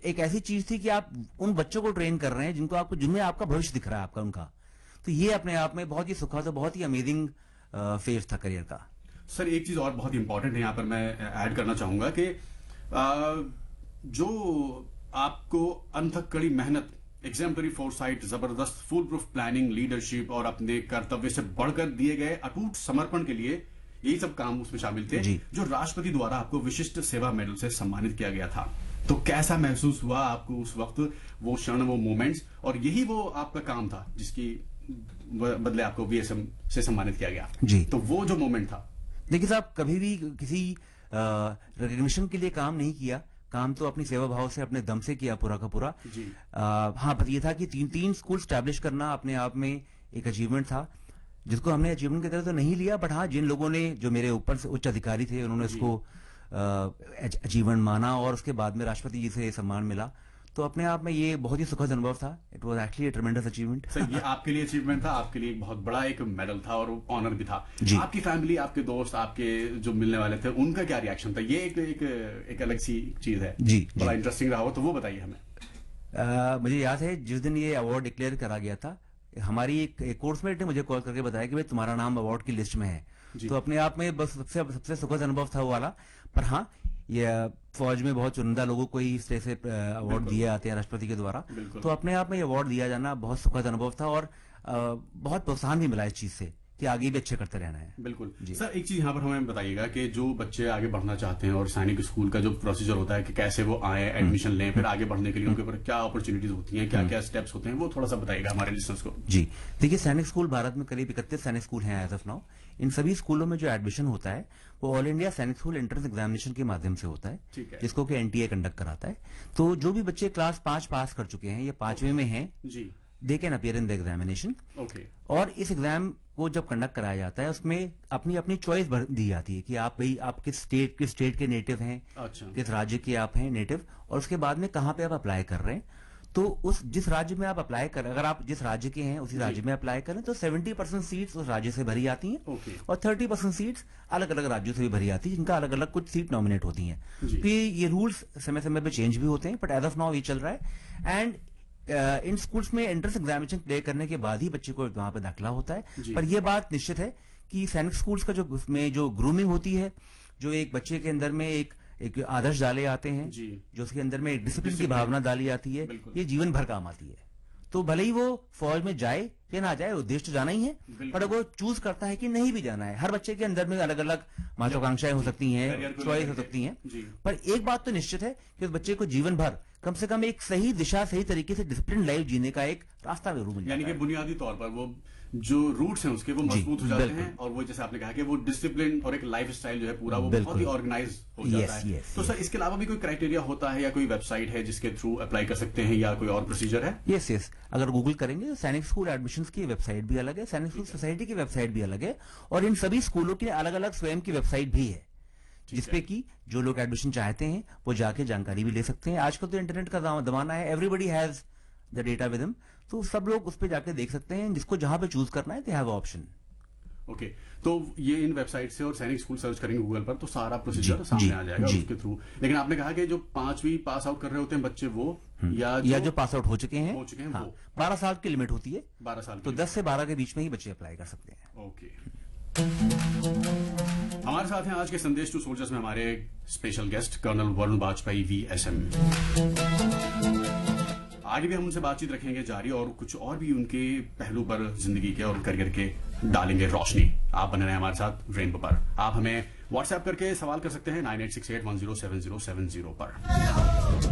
एक ऐसी चीज थी कि आप उन बच्चों को ट्रेन कर रहे हैं जिनमें आपका भविष्य दिख रहा है, आपका उनका। तो ये अपने आप में बहुत ही सुखद और बहुत ही अमेजिंग फेज था करियर का। सर एक चीज और बहुत इंपॉर्टेंट है यहाँ पर मैं ऐड करना चाहूंगा कि जो आपको अनथक कड़ी मेहनत, एग्जाम्पलरी फोरसाइट, जबरदस्त फुल प्रूफ प्लानिंग, लीडरशिप और अपने कर्तव्य से बढ़कर दिए गए अटूट समर्पण के लिए यही सब काम उसमें शामिल थे, जो राष्ट्रपति द्वारा आपको विशिष्ट सेवा मेडल से सम्मानित किया गया था। तो कैसा महसूस हुआ आपको उस वक्त, वो क्षण, वो मोमेंट्स, और यही वो आपका काम था जिसकी बदले आपको वीएसएम से सम्मानित किया गया जी। तो वो जो मोमेंट था, देखिए साहब, कभी भी किसी रिकग्निशन के लिए काम नहीं किया, काम तो अपनी सेवा भाव से, अपने दम से किया पूरा का पूरा जी। हाँ, पर ये था कि तीन स्कूल स्टैब्लिश करना अपने आप में एक अचीवमेंट था, जिसको हमने अचीवमेंट की तरह तो नहीं लिया, बट हाँ, जिन लोगों ने, जो मेरे ऊपर से उच्च अधिकारी थे, उन्होंने इसको अचीवमेंट माना और उसके बाद में राष्ट्रपति जी से सम्मान मिला, तो अपने आप में ये बहुत ही सुखद अनुभव था। It was actually a ट्रेमेंडस achievement. Sir ये आपके लिए अचीवमेंट था, आपके लिए एक बहुत बड़ा एक मेडल था और ऑनर भी था। आपकी फैमिली, आपके दोस्त, आपके जो मिलने वाले थे, उनका क्या रिएक्शन था? ये एक अलग सी चीज है जी, बड़ा इंटरेस्टिंग रहा हो, तो वो बताइए हमें। मुझे याद है जिस दिन ये अवार्ड डिक्लेयर करा गया था, हमारी एक कोर्समेट ने मुझे कॉल करके बताया कि भाई तुम्हारा नाम अवार्ड की लिस्ट में है। तो अपने आप में बस सबसे सुखद अनुभव था वो वाला। पर हाँ, ये फौज में बहुत चुनिंदा लोगों को ही इस तरह से अवार्ड दिए जाते हैं राष्ट्रपति के द्वारा, तो अपने आप में ये अवार्ड दिया जाना बहुत सुखद अनुभव था और बहुत प्रोत्साहन भी मिला इस चीज से कि आगे भी अच्छे करते रहना है। बिल्कुल सर, एक चीज यहाँ पर हमें बताइएगा कि जो बच्चे आगे बढ़ना चाहते हैं और सैनिक स्कूल का जो प्रोसीजर होता है कि कैसे वो आए, एडमिशन लें, फिर आगे बढ़ने के लिए उनके ऊपर क्या अपॉर्चुनिटीज होती हैं, क्या क्या स्टेप्स होते हैं, वो थोड़ा सा बताइएगा हमारे लिसनर्स को। जी देखिए, सैनिक स्कूल भारत में करीब 31 सैनिक स्कूल हैं एज ऑफ नाउ। इन सभी स्कूलों में जो एडमिशन होता है वो ऑल इंडिया सैनिक स्कूल एंट्रेंस एग्जामिनेशन के माध्यम से होता है, जिसको कि एनटीए कंडक्ट कराता है। तो जो भी बच्चे क्लास 5 पास कर चुके हैं या 5वीं में हैं, they can appear in the examination. और इस एग्जाम को जब कंडक्ट कराया जाता है उसमें अपनी अपनी चॉइस दी जाती है कि आप भाई आप किस स्टेट के नेटिव हैं, किस राज्य के आप हैं नेटिव, और उसके बाद में कहाँ पे आप अप्लाई कर रहे हैं। तो उस जिस राज्य में आप अप्लाई कर, अगर आप जिस राज्य के हैं उसी राज्य में अप्लाई करें तो 70% सीट्स उस राज्य से भरी आती हैं और 30% सीट्स अलग अलग राज्यों से भी भरी आती है, जिनका अलग अलग कुछ सीट नॉमिनेट होती हैं। तो ये रूल्स समय समय पे चेंज भी होते हैं, बट एज ऑफ नाउ ये चल रहा है। एंड इन स्कूल्स में एंट्रेंस एग्जामिनेशन क्लियर करने के बाद ही बच्चे को वहां पर दाखिला होता है। पर यह बात निश्चित है कि सैनिक स्कूल्स का जो ग्रूमिंग होती है, जो एक बच्चे के अंदर में एक आदर्श डाले आते हैं, जो उसके अंदर में एक डिसिप्लिन की भावना डाली जाती है, ये जीवन भर काम आती है। तो भले ही वो फौज में जाए या ना जाए, उद्देश्य तो जाना ही है, पर वो चूज करता है कि नहीं भी जाना है। हर बच्चे के अंदर में अलग अलग महत्वाकांक्षाएं हो सकती हैं, चॉइस हो सकती हैं, पर एक बात तो निश्चित है कि उस बच्चे को जीवन भर कम से कम एक सही दिशा, सही तरीके से डिसिप्लिन लाइफ जीने का एक रास्ता जरूर मिल जाता है। यानी कि बुनियादी तौर पर वो जो रूट्स हैं उसके वो मजबूत हो जाते हैं, और वो जैसे आपने कहा कि वो डिसिप्लिन और एक लाइफ स्टाइल जो है पूरा वो बहुत ही ऑर्गेनाइज हो जाता है। तो सर इसके अलावा भी कोई क्राइटेरिया होता है या कोई वेबसाइट है जिसके थ्रू अप्लाई कर सकते हैं या कोई और प्रोसीजर है? यस, अगर गूगल करेंगे तो सैनिक स्कूल एडमिशंस की वेबसाइट भी अलग है, सैनिक स्कूल सोसाइटी की वेबसाइट भी अलग है, और इन सभी स्कूलों की अलग अलग स्वयं की वेबसाइट भी है, जिसपे कि जो लोग एडमिशन चाहते हैं वो जाके जानकारी भी ले सकते हैं। आजकल तो इंटरनेट का जमाना है, everybody has the data with him, तो सब लोग उस पे जाके देख सकते हैं, जिसको जहां पे चूज करना है दे हैव ऑप्शन। ओके, तो ये इन वेबसाइट से और सैनिक स्कूल सर्च करेंगे गूगल पर तो सारा प्रोसीजर सामने आ जाएगा उसके थ्रू। लेकिन आपने कहा कि जो 5वीं पास आउट कर रहे होते हैं बच्चे वो या जो पास आउट हो चुके हैं हाँ, 12 साल की लिमिट होती है, 12 साल, तो 10 से 12 के बीच में ही बच्चे अप्लाई कर सकते हैं। ओके, हमारे साथ हैं आज के संदेश टू सोल्जर्स में हमारे special guest colonel Varun Vajpayee VSM. आगे भी हम उनसे बातचीत रखेंगे जारी, और कुछ और भी उनके पहलू पर जिंदगी के और करियर के डालेंगे रोशनी। आप बने रहे हमारे साथ रेनबो पर। आप हमें व्हाट्सएप करके सवाल कर सकते हैं 9868107070 पर।